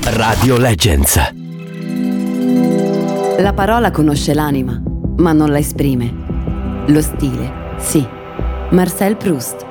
Radio Legends. La parola conosce l'anima, ma non la esprime. Lo stile, sì. Marcel Proust.